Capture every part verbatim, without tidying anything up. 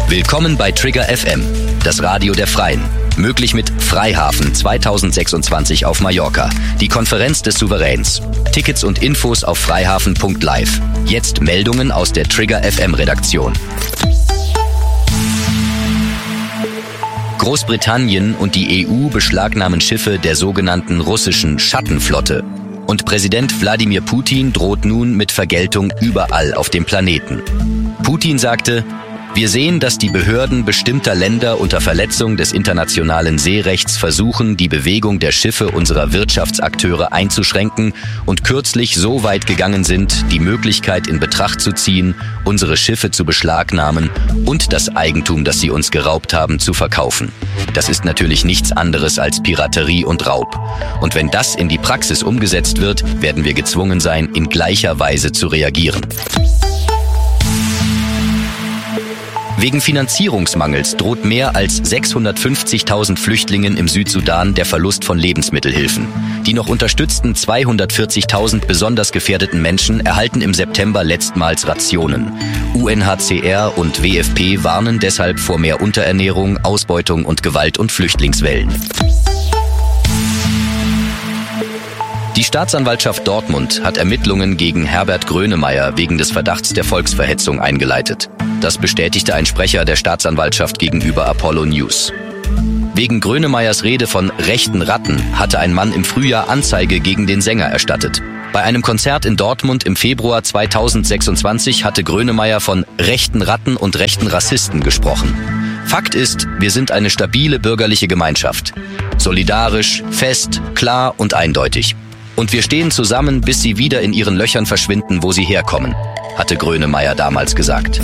Willkommen bei Trigger F M, das Radio der Freien. Möglich mit Freihafen zweitausendsechsundzwanzig auf Mallorca, die Konferenz des Souveräns. Tickets und Infos auf freihafen punkt live. Jetzt Meldungen aus der Trigger F M-Redaktion. Großbritannien und die E U beschlagnahmen Schiffe der sogenannten russischen Schattenflotte. Und Präsident Wladimir Putin droht nun mit Vergeltung überall auf dem Planeten. Putin sagte: Wir sehen, dass die Behörden bestimmter Länder unter Verletzung des internationalen Seerechts versuchen, die Bewegung der Schiffe unserer Wirtschaftsakteure einzuschränken und kürzlich so weit gegangen sind, die Möglichkeit in Betracht zu ziehen, unsere Schiffe zu beschlagnahmen und das Eigentum, das sie uns geraubt haben, zu verkaufen. Das ist natürlich nichts anderes als Piraterie und Raub. Und wenn das in die Praxis umgesetzt wird, werden wir gezwungen sein, in gleicher Weise zu reagieren. Wegen Finanzierungsmangels droht mehr als sechshundertfünfzigtausend Flüchtlingen im Südsudan der Verlust von Lebensmittelhilfen. Die noch unterstützten zweihundertvierzigtausend besonders gefährdeten Menschen erhalten im September letztmals Rationen. U N H C R und W F P warnen deshalb vor mehr Unterernährung, Ausbeutung und Gewalt- und Flüchtlingswellen. Die Staatsanwaltschaft Dortmund hat Ermittlungen gegen Herbert Grönemeyer wegen des Verdachts der Volksverhetzung eingeleitet. Das bestätigte ein Sprecher der Staatsanwaltschaft gegenüber Apollo News. Wegen Grönemeyers Rede von rechten Ratten hatte ein Mann im Frühjahr Anzeige gegen den Sänger erstattet. Bei einem Konzert in Dortmund im Februar zweitausendsechsundzwanzig hatte Grönemeyer von rechten Ratten und rechten Rassisten gesprochen. Fakt ist, wir sind eine stabile bürgerliche Gemeinschaft. Solidarisch, fest, klar und eindeutig. Und wir stehen zusammen, bis sie wieder in ihren Löchern verschwinden, wo sie herkommen, hatte Grönemeyer damals gesagt.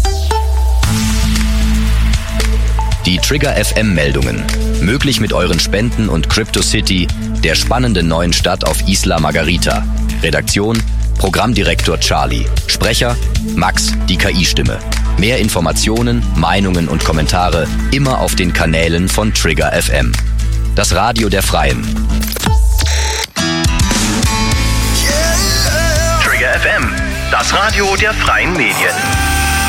Die Trigger F M-Meldungen. Möglich mit euren Spenden und CryptoCity, der spannenden neuen Stadt auf Isla Margarita. Redaktion: Programmdirektor Charlie. Sprecher: Max, die K I-Stimme. Mehr Informationen, Meinungen und Kommentare immer auf den Kanälen von Trigger F M. Das Radio der Freien. Trigger F M, das Radio der Freien Medien.